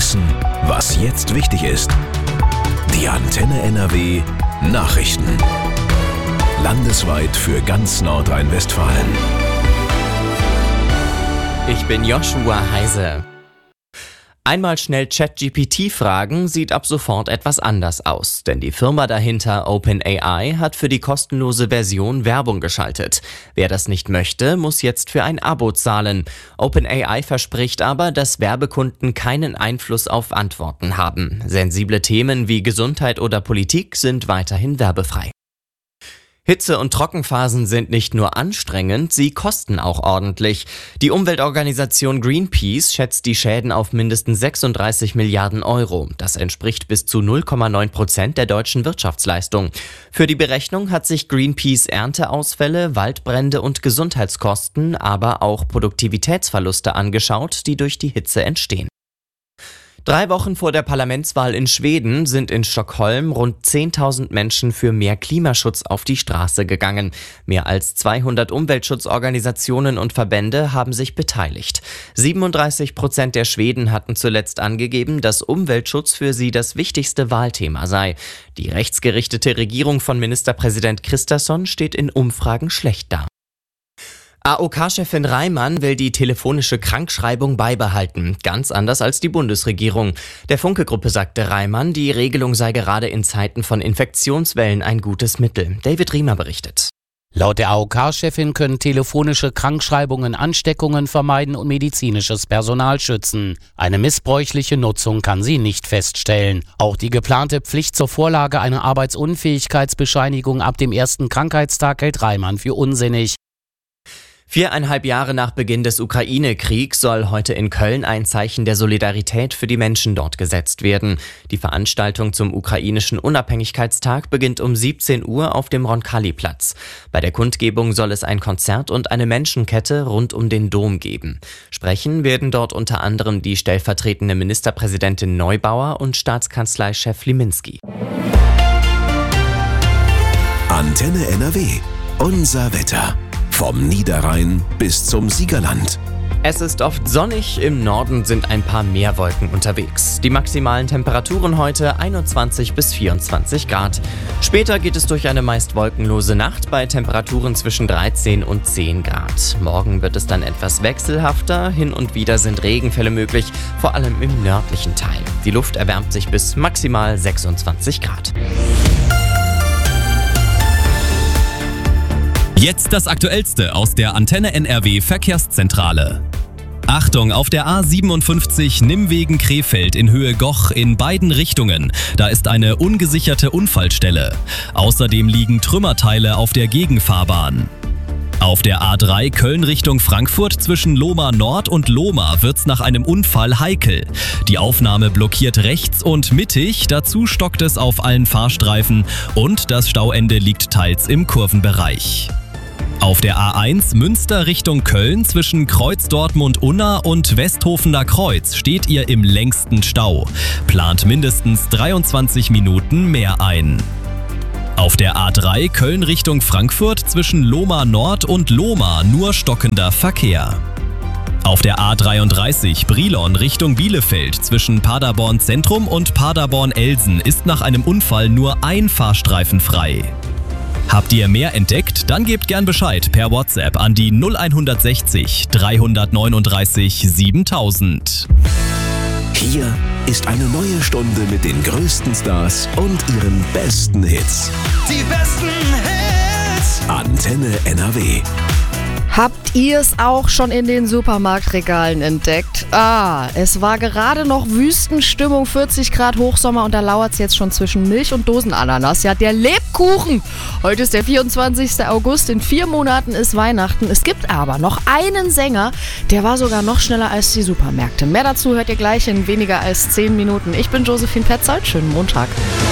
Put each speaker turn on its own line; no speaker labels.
wissen, was jetzt wichtig ist. Die Antenne NRW Nachrichten. Landesweit für ganz Nordrhein-Westfalen.
Ich bin Joshua Heise. Einmal schnell ChatGPT fragen, sieht ab sofort etwas anders aus, denn die Firma dahinter OpenAI hat für die kostenlose Version Werbung geschaltet. Wer das nicht möchte, muss jetzt für ein Abo zahlen. OpenAI verspricht aber, dass Werbekunden keinen Einfluss auf Antworten haben. Sensible Themen wie Gesundheit oder Politik sind weiterhin werbefrei. Hitze- und Trockenphasen sind nicht nur anstrengend, sie kosten auch ordentlich. Die Umweltorganisation Greenpeace schätzt die Schäden auf mindestens 36 Milliarden Euro. Das entspricht bis zu 0,9% der deutschen Wirtschaftsleistung. Für die Berechnung hat sich Greenpeace Ernteausfälle, Waldbrände und Gesundheitskosten, aber auch Produktivitätsverluste angeschaut, die durch die Hitze entstehen. 3 Wochen vor der Parlamentswahl in Schweden sind in Stockholm rund 10.000 Menschen für mehr Klimaschutz auf die Straße gegangen. Mehr als 200 Umweltschutzorganisationen und Verbände haben sich beteiligt. 37% der Schweden hatten zuletzt angegeben, dass Umweltschutz für sie das wichtigste Wahlthema sei. Die rechtsgerichtete Regierung von Ministerpräsident Kristersson steht in Umfragen schlecht da. AOK-Chefin Reimann will die telefonische Krankschreibung beibehalten, ganz anders als die Bundesregierung. Der Funke-Gruppe sagte Reimann, die Regelung sei gerade in Zeiten von Infektionswellen ein gutes Mittel. David Riemer berichtet.
Laut der AOK-Chefin können telefonische Krankschreibungen Ansteckungen vermeiden und medizinisches Personal schützen. Eine missbräuchliche Nutzung kann sie nicht feststellen. Auch die geplante Pflicht zur Vorlage einer Arbeitsunfähigkeitsbescheinigung ab dem ersten Krankheitstag hält Reimann für unsinnig.
4,5 Jahre nach Beginn des Ukraine-Kriegs soll heute in Köln ein Zeichen der Solidarität für die Menschen dort gesetzt werden. Die Veranstaltung zum ukrainischen Unabhängigkeitstag beginnt um 17 Uhr auf dem Roncalli-Platz. Bei der Kundgebung soll es ein Konzert und eine Menschenkette rund um den Dom geben. Sprechen werden dort unter anderem die stellvertretende Ministerpräsidentin Neubauer und Staatskanzleichef Liminski.
Antenne NRW. Unser Wetter. Vom Niederrhein bis zum Siegerland.
Es ist oft sonnig, im Norden sind ein paar mehr Wolken unterwegs. Die maximalen Temperaturen heute 21 bis 24 Grad. Später geht es durch eine meist wolkenlose Nacht bei Temperaturen zwischen 13 und 10 Grad. Morgen wird es dann etwas wechselhafter, hin und wieder sind Regenfälle möglich, vor allem im nördlichen Teil. Die Luft erwärmt sich bis maximal 26 Grad.
Jetzt das Aktuellste aus der Antenne NRW Verkehrszentrale. Achtung, auf der A57 Nimwegen-Krefeld in Höhe Goch in beiden Richtungen. Da ist eine ungesicherte Unfallstelle. Außerdem liegen Trümmerteile auf der Gegenfahrbahn. Auf der A3 Köln Richtung Frankfurt zwischen Lohmar Nord und Lohmar wird's nach einem Unfall heikel. Die Aufnahme blockiert rechts und mittig, dazu stockt es auf allen Fahrstreifen und das Stauende liegt teils im Kurvenbereich. Auf der A1 Münster Richtung Köln zwischen Kreuz Dortmund-Unna und Westhofener Kreuz steht ihr im längsten Stau. Plant mindestens 23 Minuten mehr ein. Auf der A3 Köln Richtung Frankfurt zwischen Lohmar Nord und Lohmar nur stockender Verkehr. Auf der A33 Brilon Richtung Bielefeld zwischen Paderborn Zentrum und Paderborn Elsen ist nach einem Unfall nur ein Fahrstreifen frei. Habt ihr mehr entdeckt? Dann gebt gern Bescheid per WhatsApp an die 0160 339 7000.
Hier ist eine neue Stunde mit den größten Stars und ihren besten Hits.
Die besten Hits.
Antenne NRW.
Habt ihr es auch schon in den Supermarktregalen entdeckt? Es war gerade noch Wüstenstimmung, 40 Grad Hochsommer und da lauert es jetzt schon zwischen Milch und Dosenananas. Ja, der Lebkuchen! Heute ist der 24. August, in 4 Monaten ist Weihnachten. Es gibt aber noch einen Sänger, der war sogar noch schneller als die Supermärkte. Mehr dazu hört ihr gleich in weniger als 10 Minuten. Ich bin Josephine Petzold, schönen Montag.